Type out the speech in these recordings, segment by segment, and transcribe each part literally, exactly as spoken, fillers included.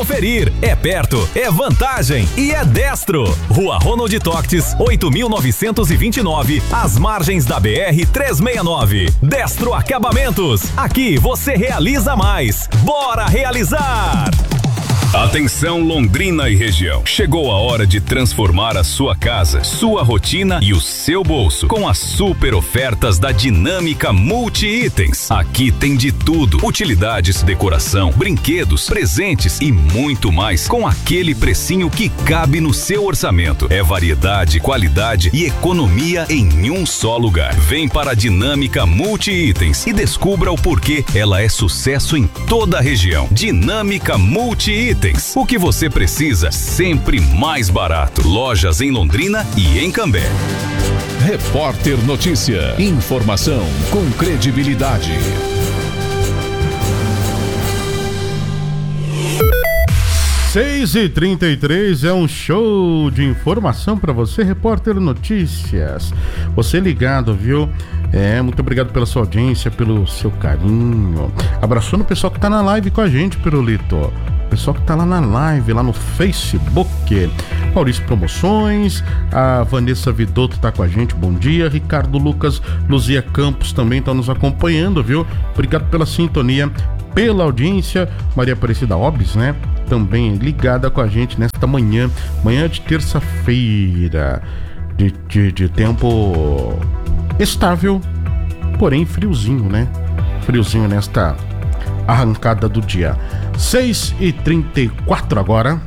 Conferir, é perto, é vantagem e é Destro. Rua Ronald Toctes, oito mil novecentos e vinte e nove, às margens da B R trezentos e sessenta e nove. Destro Acabamentos, aqui você realiza mais. Bora realizar! Atenção Londrina e região. Chegou a hora de transformar a sua casa, sua rotina e o seu bolso com as super ofertas da Dinâmica Multi-Itens. Aqui tem de tudo: utilidades, decoração, brinquedos, presentes e muito mais, com aquele precinho que cabe no seu orçamento. É variedade, qualidade e economia em um só lugar. Vem para a Dinâmica Multi-Itens e descubra o porquê ela é sucesso em toda a região. Dinâmica Multi-Itens. O que você precisa, sempre mais barato. Lojas em Londrina e em Cambé. Repórter Notícia. Informação com credibilidade. seis e trinta e três é um show de informação para você, Repórter Notícias. Você ligado, viu? É, muito obrigado pela sua audiência, pelo seu carinho. Abraçando o pessoal que tá na live com a gente, Pirulito. Pessoal que tá lá na live, lá no Facebook. Maurício Promoções, a Vanessa Vidotto tá com a gente, bom dia. Ricardo Lucas, Luzia Campos também estão nos acompanhando, viu? Obrigado pela sintonia, pela audiência. Maria Aparecida Obes, né? Também ligada com a gente nesta manhã, manhã de terça-feira, de, de, de tempo estável, porém friozinho, né? Friozinho nesta arrancada do dia. seis e trinta e quatro agora.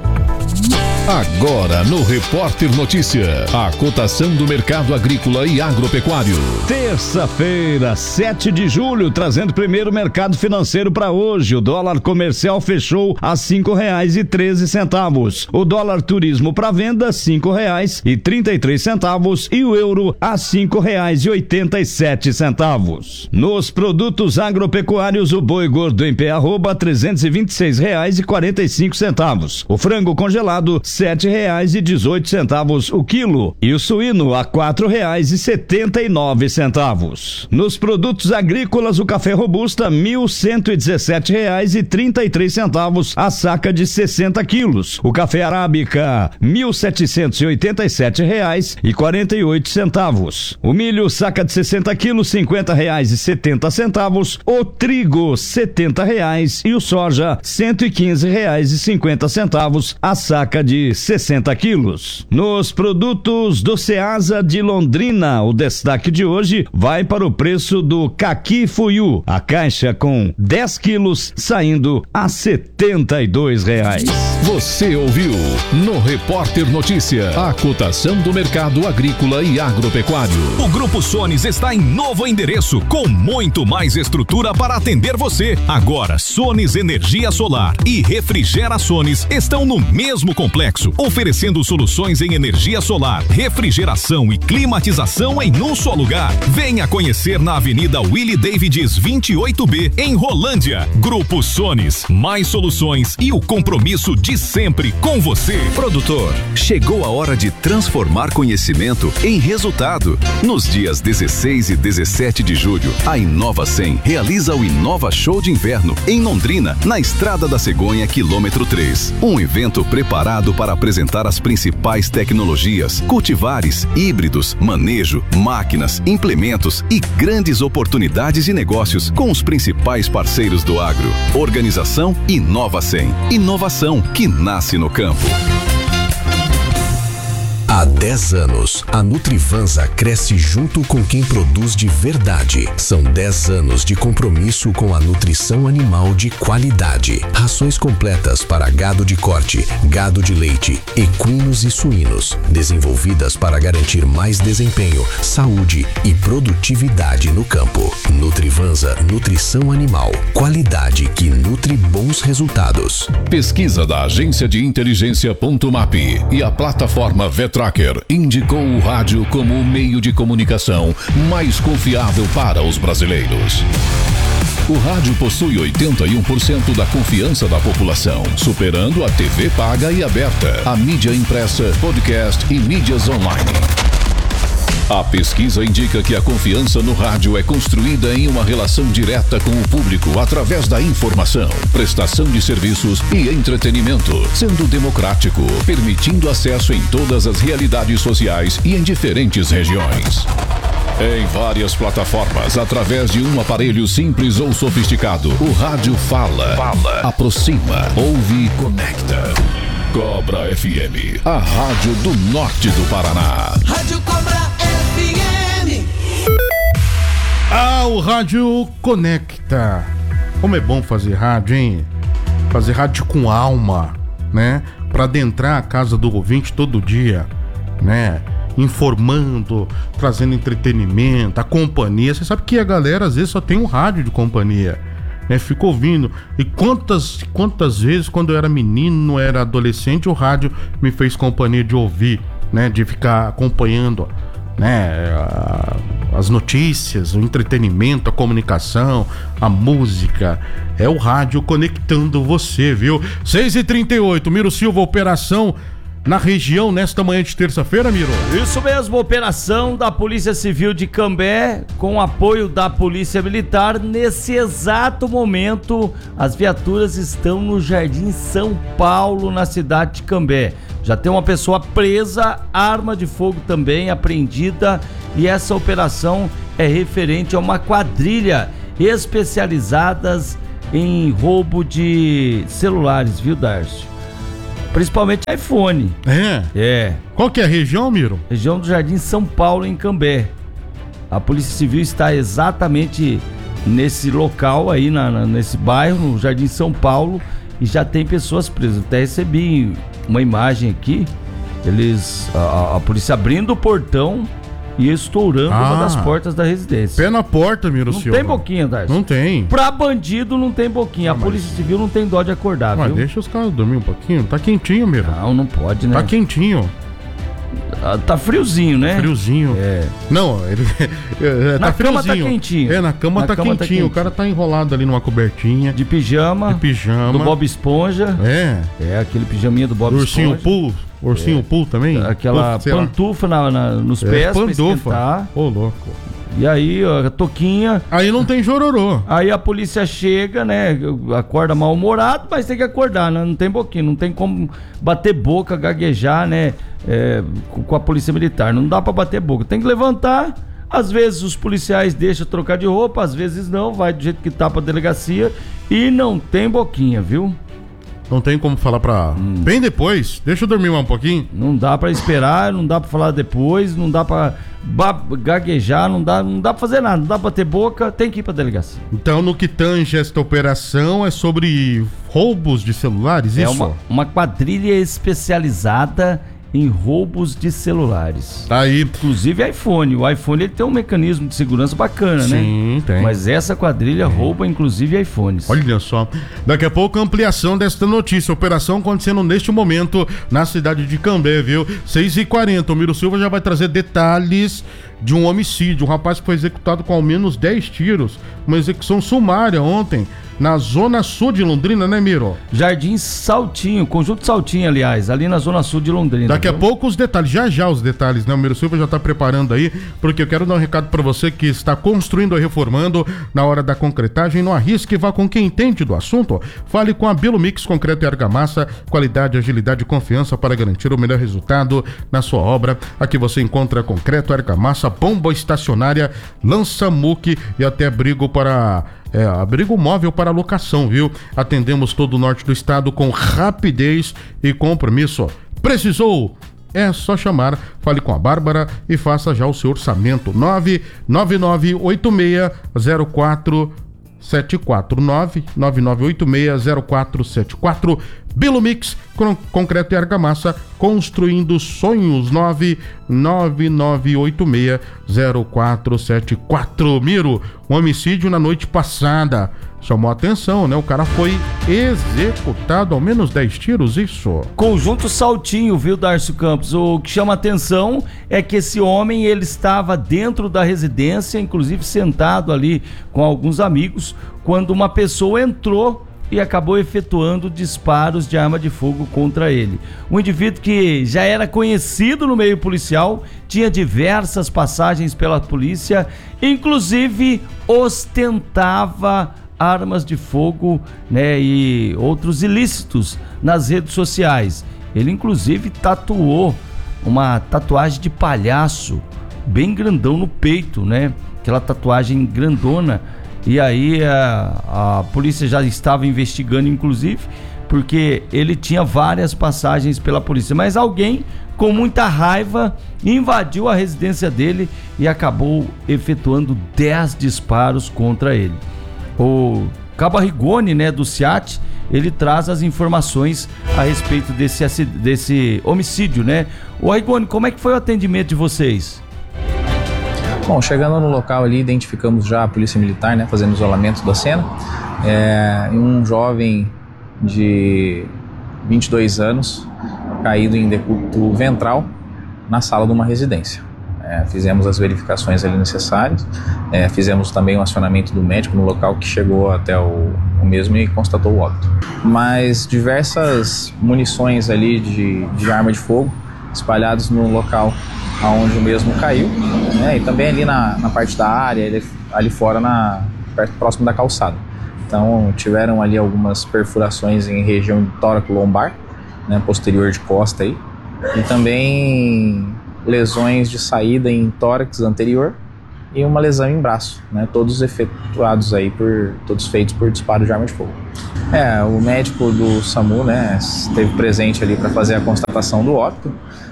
Agora no Repórter Notícia, a cotação do mercado agrícola e agropecuário. Terça-feira, sete de julho, trazendo primeiro mercado financeiro para hoje. O dólar comercial fechou a cinco reais e treze centavos. O dólar turismo para venda, cinco reais e trinta e três centavos e o euro a cinco reais e oitenta e sete centavos. Nos produtos agropecuários, o boi gordo em pé arroba trezentos e vinte e seis reais e quarenta e cinco centavos. O frango congelado sete reais e dezoito centavos o quilo e o suíno a quatro reais e setenta e nove centavos. Nos produtos agrícolas, o café robusta mil cento e dezessete reais e trinta e três centavos a saca de sessenta quilos. O café arábica mil setecentos e oitenta e sete reais e quarenta e oito centavos. O milho saca de sessenta quilos cinquenta reais e setenta centavos. O trigo setenta reais e o soja cento e quinze reais e cinquenta centavos a saca de sessenta quilos. Nos produtos do Ceasa de Londrina, o destaque de hoje vai para o preço do caqui fuiu, a caixa com dez quilos saindo a setenta e dois reais. Você ouviu no Repórter Notícia a cotação do mercado agrícola e agropecuário. O Grupo Sones está em novo endereço com muito mais estrutura para atender você. Agora Sones Energia Solar e Refrigera Sones estão no mesmo complexo, oferecendo soluções em energia solar, refrigeração e climatização em um só lugar. Venha conhecer na Avenida Willie Davids vinte e oito B, em Rolândia. Grupo Sones, mais soluções e o compromisso de sempre com você. Produtor, chegou a hora de transformar conhecimento em resultado. Nos dias dezesseis e dezessete de julho, a Inova cem realiza o Inova Show de Inverno em Londrina, na Estrada da Cegonha, quilômetro três. Um evento preparado para apresentar as principais tecnologias, cultivares, híbridos, manejo, máquinas, implementos e grandes oportunidades de negócios com os principais parceiros do agro. Organização Inova cem. Inovação que nasce no campo. Há dez anos, a Nutrivansa cresce junto com quem produz de verdade. São dez anos de compromisso com a nutrição animal de qualidade. Rações completas para gado de corte, gado de leite, equinos e suínos. Desenvolvidas para garantir mais desempenho, saúde e produtividade no campo. Nutrivansa Nutrição Animal. Qualidade que nutre bons resultados. Pesquisa da Agência de Inteligência Ponto Map e a plataforma Vetracker indicou o rádio como o meio de comunicação mais confiável para os brasileiros. O rádio possui oitenta e um por cento da confiança da população, superando a T V paga e aberta, a mídia impressa, podcast e mídias online. A pesquisa indica que a confiança no rádio é construída em uma relação direta com o público através da informação, prestação de serviços e entretenimento, sendo democrático, permitindo acesso em todas as realidades sociais e em diferentes regiões. Em várias plataformas, através de um aparelho simples ou sofisticado, o rádio fala, fala, aproxima, ouve e conecta. Cobra F M, a rádio do norte do Paraná. Rádio Cobra F M. Ah, o rádio conecta. Como é bom fazer rádio, hein? Fazer rádio com alma, né? Pra adentrar a casa do ouvinte todo dia, né? Informando, trazendo entretenimento, a companhia. Você sabe que a galera às vezes só tem um rádio de companhia, né? Fica ouvindo. E quantas, quantas vezes quando eu era menino, era adolescente, o rádio me fez companhia de ouvir, né? De ficar acompanhando, né? As notícias, o entretenimento, a comunicação, a música. É o rádio conectando você, viu? seis e trinta e oito, Miro Silva, operação na região nesta manhã de terça-feira, Miro? Isso mesmo, operação da Polícia Civil de Cambé, com apoio da Polícia Militar. Nesse exato momento, as viaturas estão no Jardim São Paulo, na cidade de Cambé. Já tem uma pessoa presa, arma de fogo também apreendida, e essa operação é referente a uma quadrilha especializadas em roubo de celulares, viu, Darcio? Principalmente iPhone. É? É. Qual que é a região, Miro? Região do Jardim São Paulo, em Cambé. A Polícia Civil está exatamente nesse local aí, na, na, nesse bairro, no Jardim São Paulo, e já tem pessoas presas. Até recebi uma imagem aqui, eles, a, a polícia abrindo o portão e estourando ah, uma das portas da residência. Pé na porta, Miro Não Silva. tem boquinha, Darcy. Não tem. Pra bandido não tem boquinha. Ah, a Polícia mas... Civil não tem dó de acordar, mas viu? Deixa os caras dormir um pouquinho. Tá quentinho, Miro. Não, não pode, né? Tá quentinho. Tá, tá friozinho, né? Friozinho. É. Não, ele... é, na tá cama friozinho. tá quentinho. É, na cama, na tá, cama quentinho. tá quentinho. O cara tá enrolado ali numa cobertinha. De pijama. De pijama. Do Bob Esponja. É. É, aquele pijaminha do Bob do ursinho Esponja. Pool. Ursinho é. Pool também? Aquela Puff, pantufa na, na, nos é, pés pantufa. pra esquentar. Ô, louco. E aí, ó, a toquinha. Aí não tem jororô. Aí a polícia chega, né? Acorda mal-humorado, mas tem que acordar, né? Não tem boquinha, não tem como bater boca, gaguejar, né? É, com a polícia militar. Não dá pra bater boca. Tem que levantar. Às vezes os policiais deixam trocar de roupa, às vezes não, vai do jeito que tá pra delegacia. E não tem boquinha, viu? Não tem como falar pra... Hum. Bem depois, deixa eu dormir um pouquinho. Não dá pra esperar, não dá pra falar depois, não dá pra gaguejar, não dá, não dá pra fazer nada, não dá pra ter boca, tem que ir pra delegacia. Então, no que tange esta operação, é sobre roubos de celulares, é isso? É uma, uma quadrilha especializada em roubos de celulares. Tá aí. Inclusive iPhone. O iPhone ele tem um mecanismo de segurança bacana, Sim, né? Sim, tem. Mas essa quadrilha tem. rouba inclusive iPhones. Olha só. Daqui a pouco ampliação desta notícia. Operação acontecendo neste momento na cidade de Cambé, viu? seis e quarenta. O Miro Silva já vai trazer detalhes de um homicídio. Um rapaz que foi executado com ao menos dez tiros. Uma execução sumária ontem na zona sul de Londrina, né, Miro? Jardim Saltinho, Conjunto Saltinho, aliás, ali na zona sul de Londrina. Daqui viu? a pouco os detalhes, já já os detalhes, né? O Miro Silva já tá preparando aí, porque eu quero dar um recado para você que está construindo ou reformando. Na hora da concretagem, não arrisque, vá com quem entende do assunto. Fale com a Belumix Concreto e Argamassa, qualidade, agilidade e confiança para garantir o melhor resultado na sua obra. Aqui você encontra concreto, argamassa, bomba estacionária, lança-muque e até abrigo para... É, abrigo móvel para locação, viu? Atendemos todo o norte do estado com rapidez e compromisso. Precisou? É só chamar, fale com a Bárbara e faça já o seu orçamento. nove nove nove oito seis zero quatro sete quatro nove nove nove oito seis zero quatro sete quatro. Belumix Concreto e Argamassa, construindo sonhos. Nove nove nove oito seis zero quatro sete quatro. Miro, um homicídio na noite passada chamou a atenção, né? O cara foi executado, ao menos dez tiros, isso. Conjunto Saltinho, viu, Darcio Campos? O que chama atenção é que esse homem, ele estava dentro da residência, inclusive sentado ali com alguns amigos, quando uma pessoa entrou e acabou efetuando disparos de arma de fogo contra ele. O indivíduo, que já era conhecido no meio policial, tinha diversas passagens pela polícia, inclusive ostentava armas de fogo, né, e outros ilícitos nas redes sociais. Ele inclusive tatuou uma tatuagem de palhaço bem grandão no peito, né? Aquela tatuagem grandona. E aí a, a polícia já estava investigando, inclusive, porque ele tinha várias passagens pela polícia. Mas alguém com muita raiva invadiu a residência dele e acabou efetuando dez disparos contra ele. O Cabo Arrigoni, né, do C I A T, ele traz as informações a respeito desse, desse homicídio, né? O Arrigoni, como é que foi o atendimento de vocês? Bom, chegando no local ali, identificamos já a polícia militar, né, fazendo isolamento da cena. É, um jovem de vinte e dois anos, caído em decúbito ventral na sala de uma residência. É, fizemos as verificações ali necessárias, é, fizemos também o acionamento do médico no local, que chegou até o, o mesmo e constatou o óbito. Mas diversas munições ali de, de arma de fogo espalhadas no local onde o mesmo caiu, né, e também ali na, na parte da área, ali, ali fora, na, perto, próximo da calçada. Então tiveram ali algumas perfurações em região de tórax lombar, né, posterior de costa aí, e também lesões de saída em tórax anterior e uma lesão em braço, né, todos efetuados aí por, todos feitos por disparo de arma de fogo. É, o médico do SAMU, né, esteve presente ali para fazer a constatação do óbito.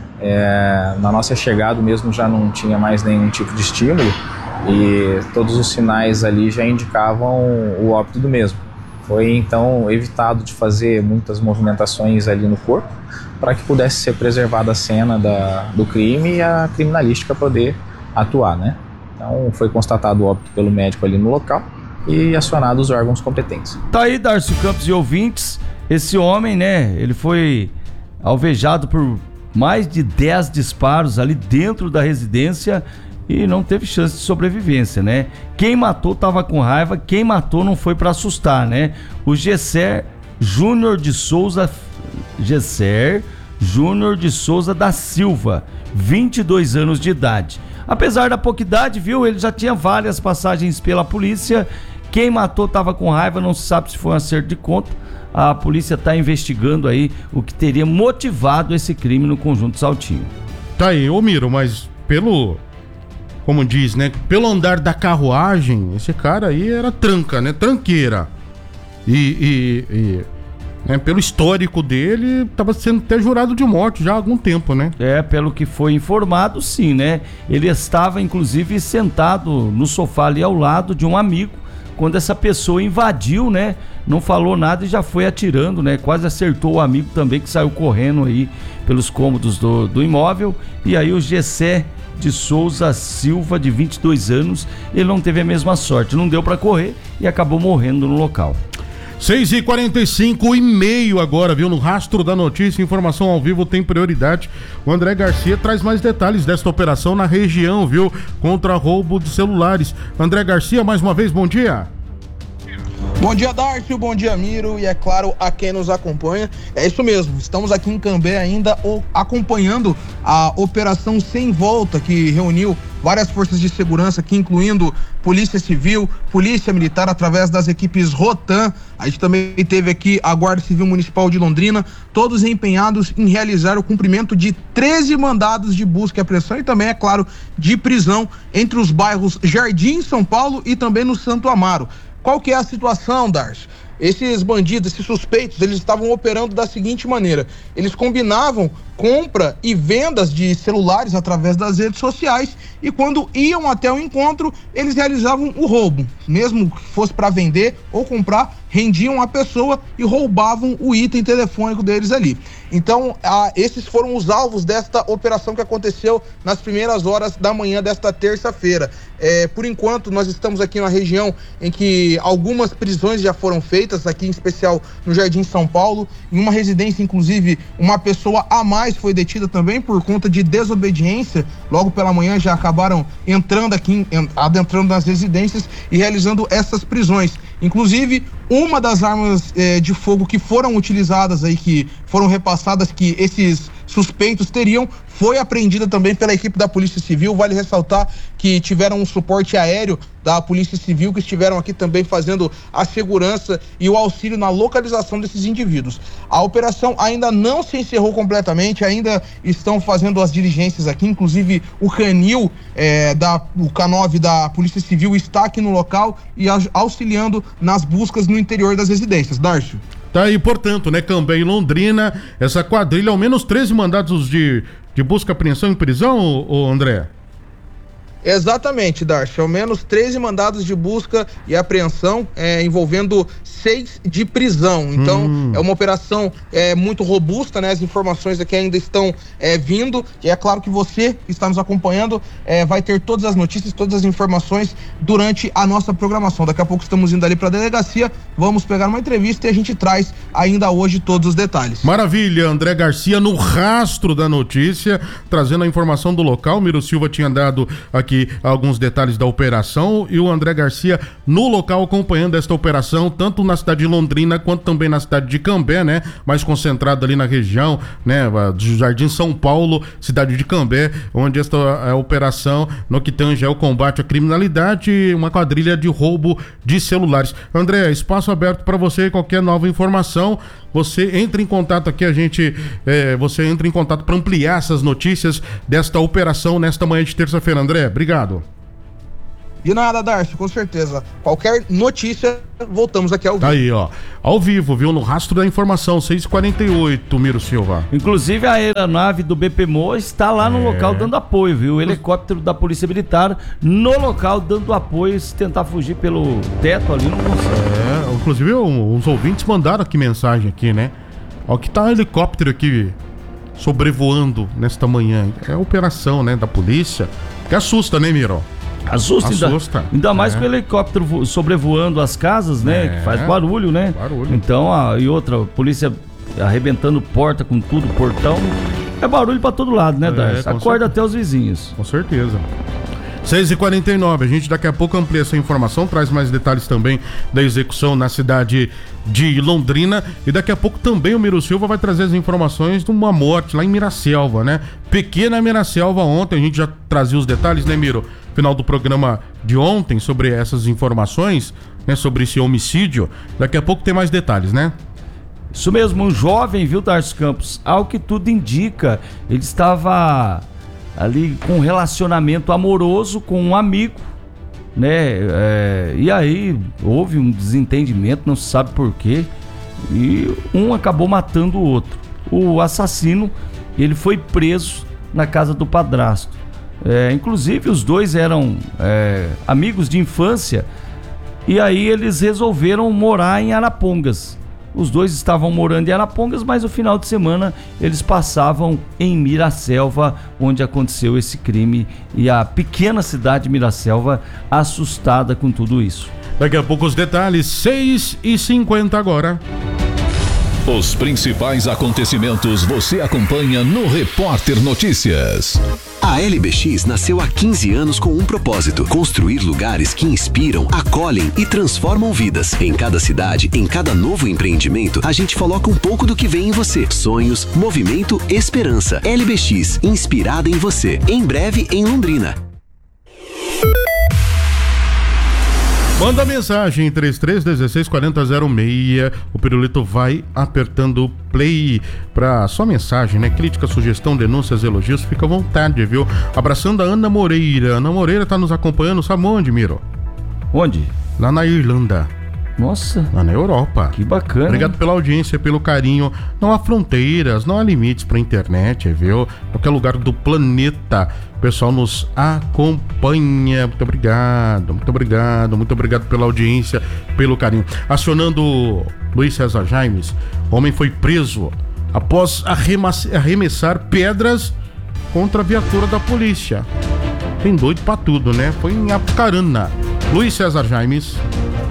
É, na nossa chegada mesmo já não tinha mais nenhum tipo de estímulo e todos os sinais ali já indicavam o óbito do mesmo. Foi então evitado de fazer muitas movimentações ali no corpo para que pudesse ser preservada a cena da, do crime e a criminalística poder atuar, né? Então foi constatado o óbito pelo médico ali no local e acionado os órgãos competentes. Tá aí, Darcio Campos e ouvintes, esse homem, né, ele foi alvejado por mais de dez disparos ali dentro da residência e não teve chance de sobrevivência, né? Quem matou tava com raiva, quem matou não foi para assustar, né? O Gesser Júnior de Souza, Gesser Júnior de Souza da Silva, vinte e dois anos de idade. Apesar da pouca idade, viu, ele já tinha várias passagens pela polícia. Quem matou tava com raiva, não se sabe se foi um acerto de conta. A polícia está investigando aí o que teria motivado esse crime no Conjunto Saltinho. Tá aí, ô Miro, mas pelo, como diz, né, pelo andar da carruagem, esse cara aí era tranca, né, tranqueira. E, e, e né, pelo histórico dele, estava sendo até jurado de morte já há algum tempo, né? É, pelo que foi informado, sim, né? Ele estava, inclusive, sentado no sofá ali ao lado de um amigo, quando essa pessoa invadiu, né? Não falou nada e já foi atirando, né? Quase acertou o amigo também, que saiu correndo aí pelos cômodos do, do imóvel. E aí o Gessé de Souza Silva, de vinte e dois anos, ele não teve a mesma sorte, não deu para correr e acabou morrendo no local. seis e quarenta e cinco e meio agora, viu? No Rastro da Notícia, informação ao vivo tem prioridade. O André Garcia traz mais detalhes desta operação na região, viu? Contra roubo de celulares. André Garcia, mais uma vez, bom dia. Bom dia, Darcio, bom dia, Miro, e é claro, a quem nos acompanha. É isso mesmo, estamos aqui em Cambé ainda acompanhando a Operação Sem Volta, que reuniu várias forças de segurança, aqui incluindo Polícia Civil, Polícia Militar, através das equipes Rotan. A gente também teve aqui a Guarda Civil Municipal de Londrina, todos empenhados em realizar o cumprimento de treze mandados de busca e apreensão e também, é claro, de prisão entre os bairros Jardim, São Paulo e também no Santo Amaro. Qual que é a situação, Darcio? Esses bandidos, esses suspeitos, eles estavam operando da seguinte maneira: eles combinavam compra e vendas de celulares através das redes sociais e quando iam até o encontro, eles realizavam o roubo. Mesmo que fosse para vender ou comprar, rendiam a pessoa e roubavam o item telefônico deles ali. Então, ah, esses foram os alvos desta operação que aconteceu nas primeiras horas da manhã desta terça-feira. É, por enquanto, nós estamos aqui na região em que algumas prisões já foram feitas, aqui em especial no Jardim São Paulo. Em uma residência, inclusive, uma pessoa a mais foi detida também por conta de desobediência. Logo pela manhã já acabaram entrando aqui, adentrando nas residências e realizando essas prisões. Inclusive, uma das armas eh, de fogo que foram utilizadas aí, que foram repassadas, que esses suspeitos teriam, foi apreendida também pela equipe da Polícia Civil. Vale ressaltar que tiveram um suporte aéreo da Polícia Civil, que estiveram aqui também fazendo a segurança e o auxílio na localização desses indivíduos. A operação ainda não se encerrou completamente, ainda estão fazendo as diligências aqui, inclusive o canil, é, da, o K nove da Polícia Civil está aqui no local e auxiliando nas buscas no interior das residências. Darcio. Tá aí, portanto, né, Cambé e Londrina, essa quadrilha, ao menos treze mandados de, de busca, apreensão e prisão, ô, ô André? Exatamente, Darcy, ao menos treze mandados de busca e apreensão, é, envolvendo seis de prisão. Então, hum. é uma operação é, muito robusta, né? As informações aqui ainda estão é, vindo, e é claro que você que está nos acompanhando é, vai ter todas as notícias, todas as informações durante a nossa programação. Daqui a pouco estamos indo ali para a delegacia, vamos pegar uma entrevista e a gente traz ainda hoje todos os detalhes. Maravilha, André Garcia no rastro da notícia, trazendo a informação do local. Miro Silva tinha dado aqui alguns detalhes da operação e o André Garcia no local acompanhando esta operação, tanto na cidade de Londrina quanto também na cidade de Cambé, né? Mais concentrado ali na região, né? Do Jardim São Paulo, cidade de Cambé, onde esta é a operação no que tange ao combate à criminalidade, uma quadrilha de roubo de celulares. André, espaço aberto para você, qualquer nova informação, você entra em contato aqui, a gente, é, você entra em contato para ampliar essas notícias desta operação nesta manhã de terça-feira. André, obrigado. De nada, Darcy, com certeza. Qualquer notícia, voltamos aqui ao vivo. Tá aí, ó. Ao vivo, viu? No rastro da informação, seis e quarenta e oito, Miro Silva. Inclusive, a aeronave do B P M O está lá no é. local dando apoio, viu? O helicóptero da Polícia Militar no local dando apoio. Se tentar fugir pelo teto ali, não consegue. É, inclusive, os ouvintes mandaram aqui mensagem aqui, né? Ó, que tá um helicóptero aqui sobrevoando nesta manhã. É a operação, né, da polícia. Que assusta, né, Miro? Assusta, Assusta. Ainda, ainda mais é. com o helicóptero sobrevoando as casas, né? É. Que faz barulho, né? Barulho. Então, a, e outra, a polícia arrebentando porta com tudo, portão. É barulho pra todo lado, né, Darcy? É, Acorda certeza. Até os vizinhos. Com certeza. seis e quarenta e nove, a gente daqui a pouco amplia essa informação, traz mais detalhes também da execução na cidade de Londrina, e daqui a pouco também o Miro Silva vai trazer as informações de uma morte lá em Miraselva, né? Pequena Miraselva ontem, a gente já trazia os detalhes, né, Miro? Final do programa de ontem sobre essas informações, né, sobre esse homicídio. Daqui a pouco tem mais detalhes, né? Isso mesmo, um jovem, viu, Darcy Campos? Ao que tudo indica, ele estava ali com um relacionamento amoroso com um amigo, né? É, e aí houve um desentendimento, não se sabe por quê, e um acabou matando o outro. O assassino, ele foi preso na casa do padrasto. É, inclusive os dois eram é, amigos de infância, e aí eles resolveram morar em Arapongas. Os dois estavam morando em Arapongas, mas no final de semana eles passavam em Miraselva, onde aconteceu esse crime, e a pequena cidade de Miraselva assustada com tudo isso. Daqui a pouco os detalhes, seis e cinquenta agora. Os principais acontecimentos você acompanha no Repórter Notícias. A L B X nasceu há quinze anos com um propósito: construir lugares que inspiram, acolhem e transformam vidas. Em cada cidade, em cada novo empreendimento, a gente coloca um pouco do que vem em você. Sonhos, movimento, esperança. L B X, inspirada em você. Em breve, em Londrina. Manda mensagem três três um seis quatro zero zero seis. O Pirulito vai apertando o play pra sua mensagem, né? Crítica, sugestão, denúncias, elogios, fica à vontade, viu? Abraçando a Ana Moreira. Ana Moreira tá nos acompanhando, sabe onde, Miro? Onde? Lá na Irlanda. Nossa. Lá na Europa. Que bacana. Obrigado pela audiência, pelo carinho. Não há fronteiras, não há limites pra internet, viu? Qualquer lugar do planeta, o pessoal nos acompanha. Muito obrigado, muito obrigado, muito obrigado pela audiência, pelo carinho. Acionando Luiz César Jaimes, homem foi preso após arremessar pedras contra a viatura da polícia. Tem doido pra tudo, né? Foi em Apucarana. Luiz César Jaimes.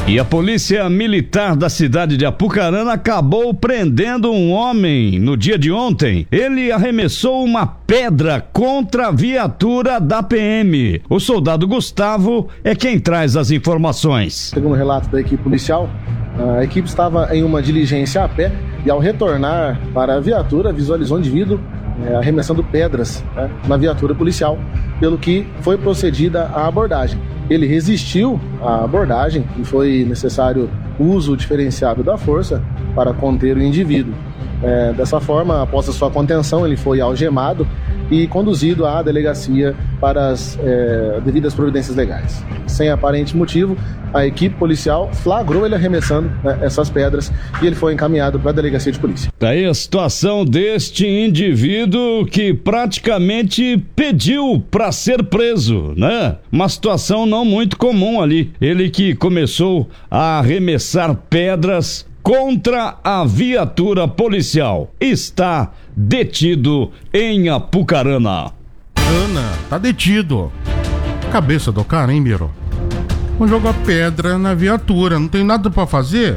E a polícia militar da cidade de Apucarana acabou prendendo um homem no dia de ontem. Ele arremessou uma pedra contra a viatura da P M. O soldado Gustavo é quem traz as informações. Segundo o relato da equipe policial, a equipe estava em uma diligência a pé e ao retornar para a viatura visualizou um indivíduo é, arremessando pedras, né, na viatura policial, pelo que foi procedida a abordagem. Ele resistiu à abordagem e foi necessário o uso diferenciado da força para conter o indivíduo. É, dessa forma, após a sua contenção, ele foi algemado e conduzido à delegacia para as é, devidas providências legais. Sem aparente motivo, a equipe policial flagrou ele arremessando, né, essas pedras e ele foi encaminhado para a delegacia de polícia. Daí a situação deste indivíduo que praticamente pediu para ser preso, né? Uma situação não muito comum ali. Ele que começou a arremessar pedras contra a viatura policial está detido em Apucarana. Ana, tá detido. Cabeça do cara, hein, Miro? Vamos jogar pedra na viatura, não tem nada pra fazer?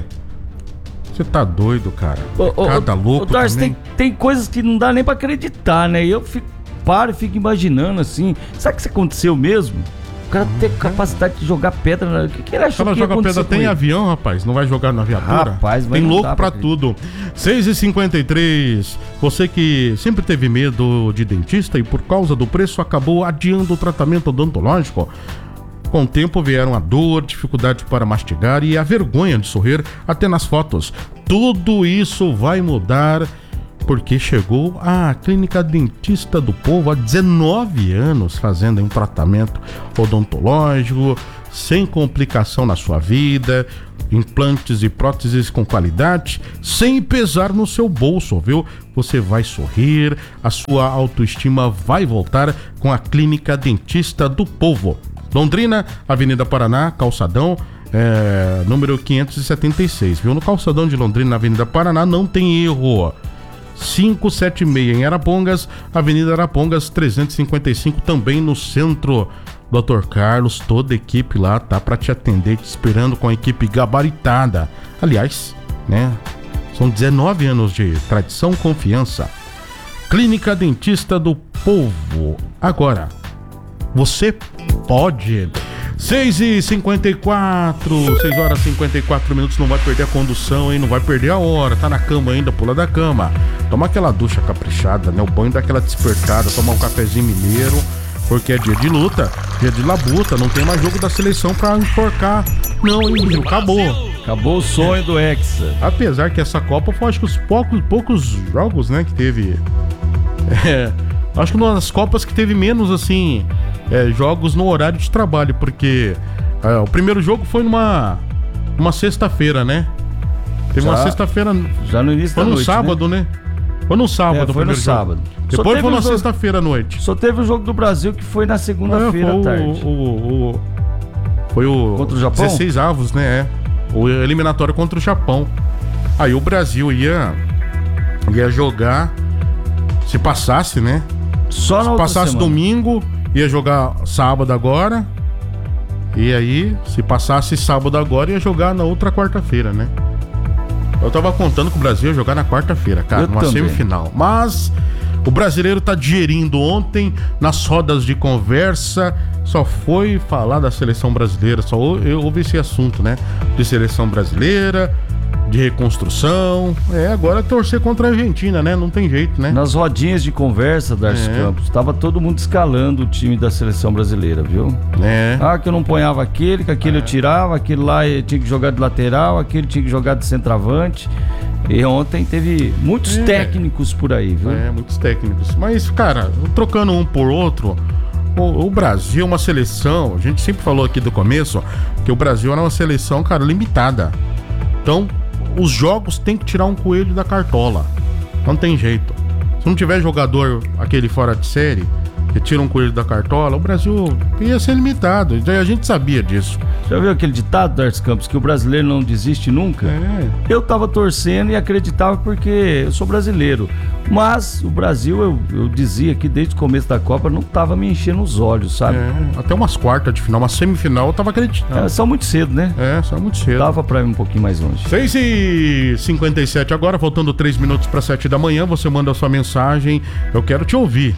Você tá doido, cara. Ô, Cada ô, louco ô, Darcy, também. tem, tem coisas que não dá nem pra acreditar, né? Eu fico, paro e fico imaginando assim. Será que isso aconteceu mesmo? O cara ter capacidade de jogar pedra na... O que, que ele achou Ela que ia joga pedra, acontecer tem com ele? avião, rapaz. Não vai jogar na viatura? Rapaz, mas tem não louco dá pra pra tudo. seis e cinquenta e três. Você que sempre teve medo de dentista e por causa do preço acabou adiando o tratamento odontológico. Com o tempo vieram a dor, dificuldade para mastigar e a vergonha de sorrir até nas fotos. Tudo isso vai mudar porque chegou a Clínica Dentista do Povo há dezenove anos fazendo um tratamento odontológico sem complicação na sua vida, implantes e próteses com qualidade, sem pesar no seu bolso, viu? Você vai sorrir, a sua autoestima vai voltar com a Clínica Dentista do Povo. Londrina, Avenida Paraná, Calçadão, é, número quinhentos e setenta e seis, viu? No Calçadão de Londrina, na Avenida Paraná, não tem erro. quinhentos e setenta e seis em Arapongas, Avenida Arapongas trezentos e cinquenta e cinco, também no centro. doutor Carlos, toda a equipe lá tá para te atender, te esperando com a equipe gabaritada. Aliás, né? São dezenove anos de tradição e confiança. Clínica Dentista do Povo. Agora, você pode. seis e cinquenta e quatro, seis horas e cinquenta e quatro minutos, não vai perder a condução, hein? Não vai perder a hora, tá na cama ainda, pula da cama. Toma aquela ducha caprichada, né? O banho dá aquela despertada, tomar um cafezinho mineiro, porque é dia de luta, dia de labuta, não tem mais jogo da seleção pra enforcar. Não, hein, acabou. Acabou o sonho do Hexa. Apesar que essa Copa foi, acho que os poucos, poucos jogos, né, que teve. É, acho que uma das Copas que teve menos, assim, é, jogos no horário de trabalho, porque é, o primeiro jogo foi numa, numa sexta-feira, né? Teve já, uma sexta-feira. Já no início foi da no noite, sábado, né? né? Foi no sábado, é, foi o primeiro no sábado. jogo. Depois foi na jogo... sexta-feira à noite. Só teve o jogo do Brasil que foi na segunda-feira é, à tarde. O, o, o, foi o. Contra o Japão? dezesseis avos, né? É. O eliminatório contra o Japão. Aí o Brasil ia. ia jogar. Se passasse, né? Só na Se outra passasse semana. domingo, ia jogar sábado agora. E aí, se passasse sábado agora, ia jogar na outra quarta-feira, né? Eu tava contando que o Brasil ia jogar na quarta-feira, cara, Eu numa também. semifinal. Mas o brasileiro tá digerindo ontem, nas rodas de conversa, só foi falar da seleção brasileira, só eu ouvi esse assunto, né? De seleção brasileira, de reconstrução. É, agora torcer contra a Argentina, né? Não tem jeito, né? Nas rodinhas de conversa, Darcy É. Campos, tava todo mundo escalando o time da seleção brasileira, viu? É. Ah, que eu não ponhava aquele, que aquele eu tirava, aquele lá eu tinha que jogar de lateral, aquele tinha que jogar de centroavante. E ontem teve muitos É. técnicos por aí, viu? É, muitos técnicos. Mas, cara, trocando um por outro, o, o Brasil é uma seleção, a gente sempre falou aqui do começo, que o Brasil era uma seleção, cara, limitada. Então, os jogos tem que tirar um coelho da cartola. Não tem jeito. Se não tiver jogador, aquele fora de série, que tira um coelho da cartola, o Brasil ia ser limitado. A gente sabia disso. Já viu aquele ditado, Darcy Campos, que o brasileiro não desiste nunca? É. Eu tava torcendo e acreditava porque eu sou brasileiro. Mas o Brasil, eu, eu dizia que desde o começo da Copa não tava me enchendo os olhos, sabe? É, até umas quartas de final, uma semifinal eu tava acreditando. É, só muito cedo, né? É, só muito cedo. Dava pra ir um pouquinho mais longe. seis e cinquenta e sete agora, faltando três minutos para sete da manhã, você manda a sua mensagem, eu quero te ouvir.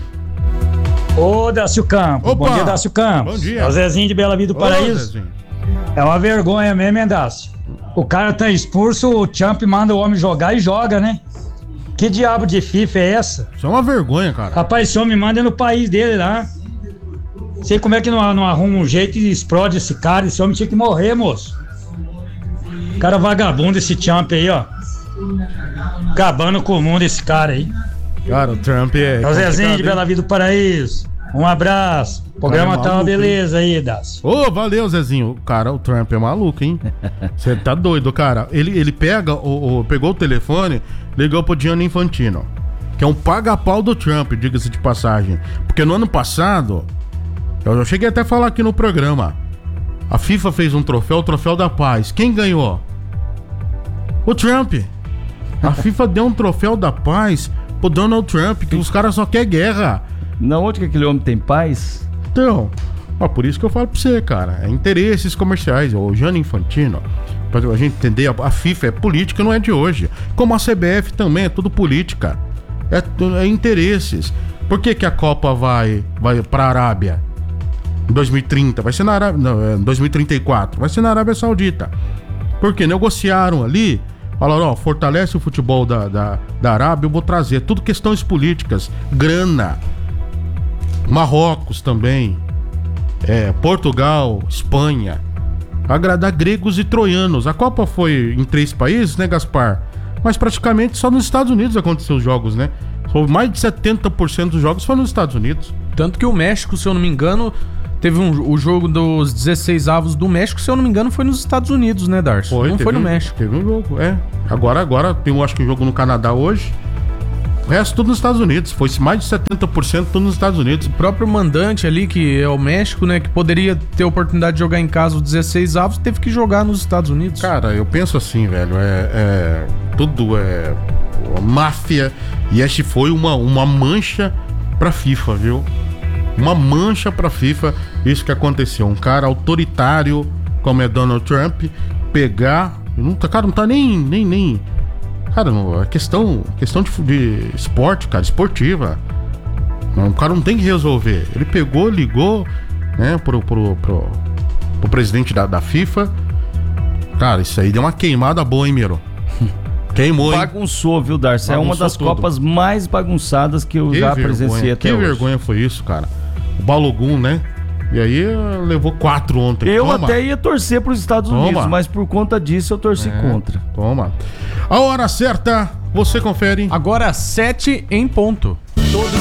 Ô, Dácio Campos. Opa! Bom dia, Dácio Campos. Bom dia. É o Zezinho de Bela Vida do Ô, Paraíso. Zezinho. É uma vergonha mesmo, hein, Dácio? O cara tá expulso, o Champ manda o homem jogar e joga, né? Que diabo de FIFA é essa? Isso é uma vergonha, cara. Rapaz, esse homem manda no país dele lá. Sei como é que não, não arruma um jeito e explode esse cara. Esse homem tinha que morrer, moço. Cara vagabundo esse Champ aí, ó. Acabando com o mundo esse cara aí. Cara, o Trump é... É o Zezinho de Bela Vida do Paraíso. Um abraço. O programa Cara, é tá uma maluco, beleza aí, Dácio. Ô, valeu, Zezinho. Cara, o Trump é maluco, hein? Você tá doido, cara. Ele, ele pega, o, o, pegou o telefone, ligou pro Gianni Infantino, que é um paga-pau do Trump, diga-se de passagem. Porque no ano passado, eu, eu cheguei até a falar aqui no programa, a FIFA fez um troféu, o Troféu da Paz. Quem ganhou? O Trump. A FIFA deu um Troféu da Paz pro Donald Trump, que os caras só querem guerra. Na onde que aquele homem tem paz? Então, ó, por isso que eu falo pra você, cara, é interesses comerciais. O Gianni Infantino, pra a gente entender, a, a FIFA é política, não é de hoje. Como a C B F também, é tudo política. É, é interesses. Por que que a Copa vai, vai pra Arábia? Em dois mil e trinta, vai ser na Arábia, não, em dois mil e trinta e quatro, vai ser na Arábia Saudita. Porque negociaram ali, falaram, ó, fortalece o futebol da, da, da Arábia, eu vou trazer. Tudo questões políticas, grana. Marrocos também, é, Portugal, Espanha, agradar gregos e troianos. A Copa foi em três países, né, Gaspar? Mas praticamente só nos Estados Unidos aconteceu os jogos, né? Mais de setenta por cento dos jogos foram nos Estados Unidos. Tanto que o México, se eu não me engano, teve um, o jogo dos dezesseis avos do México, se eu não me engano, foi nos Estados Unidos, né, Darcy? Foi, não foi no um, México. Teve um jogo, é. Agora, agora tem, eu acho que um jogo no Canadá hoje. O resto tudo nos Estados Unidos. Foi mais de setenta por cento tudo nos Estados Unidos. O próprio mandante ali, que é o México, né? Que poderia ter a oportunidade de jogar em casa os dezesseis avos, teve que jogar nos Estados Unidos. Cara, eu penso assim, velho. É, é tudo é máfia. E este foi uma, uma mancha pra FIFA, viu? Uma mancha pra FIFA. Isso que aconteceu. Um cara autoritário como é Donald Trump pegar... Não, cara, não tá nem... nem, nem Cara, não, é questão, questão de, de esporte, cara, esportiva. O cara não tem que resolver. Ele pegou, ligou, né, pro, pro, pro, pro presidente da, da FIFA. Cara, isso aí deu uma queimada boa, hein, Miro? Queimou, hein? Bagunçou, viu, Darcy? É uma das tudo. Copas mais bagunçadas que eu que já vergonha, presenciei até que hoje. Que vergonha foi isso, cara. O Balogun, né? E aí levou quatro ontem. Eu Toma. até ia torcer para os Estados Toma. Unidos, mas por conta disso eu torci É, contra. Toma. A hora certa, você confere. Agora sete em ponto. Todos